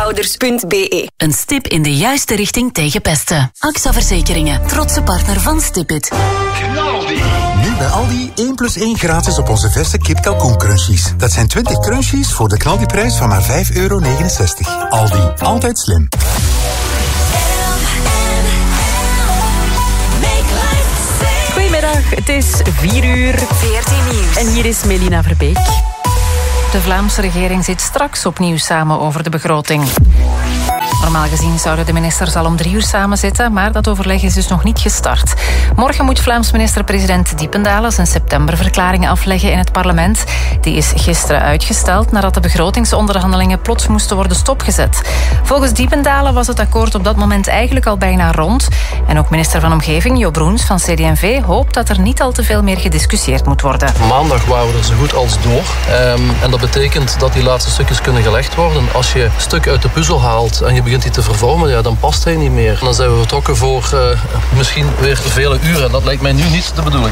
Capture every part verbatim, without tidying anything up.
Ouders punt b e. Een stip in de juiste richting tegen pesten. A X A Verzekeringen, trotse partner van Stipit. Nu bij Aldi één plus één gratis op onze verse kip kalkoen crunchies. Dat zijn twintig crunchies voor de knaldiprijs van maar vijf euro negenenzestig. Aldi, altijd slim. Goedemiddag, het is vier uur. veertien nieuws. En hier is Melina Verbeek. De Vlaamse regering zit straks opnieuw samen over de begroting. Normaal gezien zouden de ministers al om drie uur samen zitten, maar dat overleg is dus nog niet gestart. Morgen moet Vlaams minister-president Diependalen zijn septemberverklaring afleggen in het parlement. Die is gisteren uitgesteld nadat de begrotingsonderhandelingen plots moesten worden stopgezet. Volgens Diependalen was het akkoord op dat moment eigenlijk al bijna rond. En ook minister van Omgeving, Jo Broens van C D en V, hoopt dat er niet al te veel meer gediscussieerd moet worden. Maandag waren we er zo goed als door. Um, en dat betekent dat die laatste stukjes kunnen gelegd worden. Als je een stuk uit de puzzel haalt en je begint die te vervormen, ja, dan past hij niet meer. Dan zijn we vertrokken voor uh, misschien weer vele uren. Dat lijkt mij nu niet de bedoeling.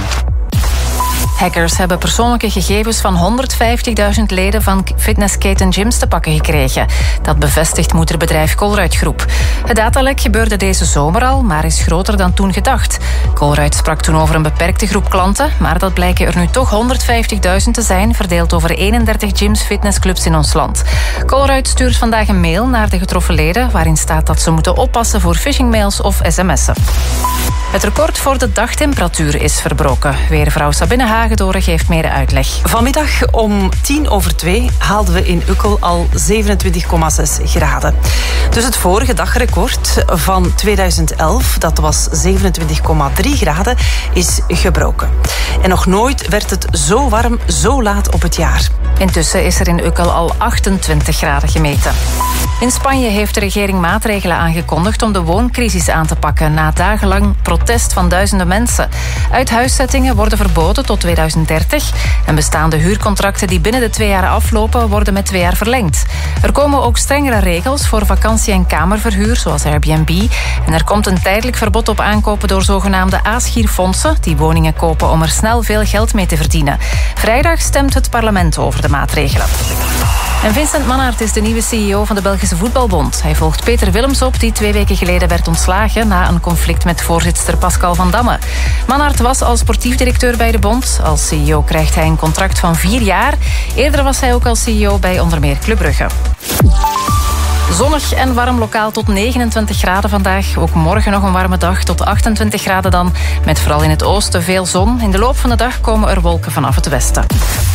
Hackers hebben persoonlijke gegevens van honderdvijftigduizend leden van fitnessketen gyms te pakken gekregen. Dat bevestigt moederbedrijf Colruyt Groep. Het datalek gebeurde deze zomer al, maar is groter dan toen gedacht. Colruyt sprak toen over een beperkte groep klanten, maar dat blijken er nu toch honderdvijftigduizend te zijn, verdeeld over eenendertig gyms, fitnessclubs in ons land. Colruyt stuurt vandaag een mail naar de getroffen leden, waarin staat dat ze moeten oppassen voor phishingmails of sms'en. Het record voor de dagtemperatuur is verbroken. Weervrouw Sabine Hagedoren geeft meer uitleg. Vanmiddag om tien over twee haalden we in Ukkel al zevenentwintig komma zes graden. Dus het vorige dagrecord van tweeduizend elf, dat was zevenentwintig komma drie graden, is gebroken. En nog nooit werd het zo warm, zo laat op het jaar. Intussen is er in Ukkel al achtentwintig graden gemeten. In Spanje heeft de regering maatregelen aangekondigd om de wooncrisis aan te pakken na dagenlang protest van duizenden mensen. Uithuiszettingen worden verboden tot tweeduizend dertig en bestaande huurcontracten die binnen de twee jaar aflopen worden met twee jaar verlengd. Er komen ook strengere regels voor vakantie- en kamerverhuur, zoals Airbnb. En er komt een tijdelijk verbod op aankopen door zogenaamde A-schierfondsen, die woningen kopen om er snel veel geld mee te verdienen. Vrijdag stemt het parlement over de maatregelen. En Vincent Mannaert is de nieuwe C E O van de Belgische Voetbalbond. Hij volgt Peter Willems op, die twee weken geleden werd ontslagen na een conflict met voorzitter Pascal van Damme. Mannaert was als sportief directeur bij de bond. Als C E O krijgt hij een contract van vier jaar. Eerder was hij ook als C E O bij onder meer Club Brugge. Zonnig en warm lokaal tot negenentwintig graden vandaag. Ook morgen nog een warme dag tot achtentwintig graden dan. Met vooral in het oosten veel zon. In de loop van de dag komen er wolken vanaf het westen.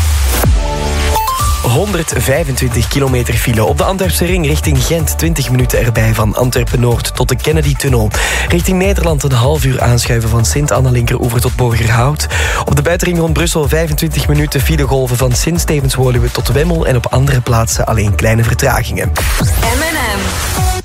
honderdvijfentwintig kilometer file. Op de Antwerpse ring richting Gent twintig minuten erbij van Antwerpen-Noord tot de Kennedy-tunnel. Richting Nederland een half uur aanschuiven van Sint-Anna-Linkeroever tot Borgerhout. Op de buitenring rond Brussel vijfentwintig minuten filegolven van Sint-Stevens-Woluwe tot Wemmel en op andere plaatsen alleen kleine vertragingen. M en M.